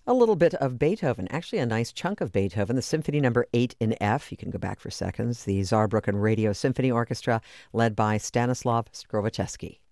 A little bit of Beethoven, actually a nice chunk of Beethoven, the Symphony Number 8 in F. You can go back for seconds. The Saarbrücken Radio Symphony Orchestra, led by Stanislav Skrovacheski.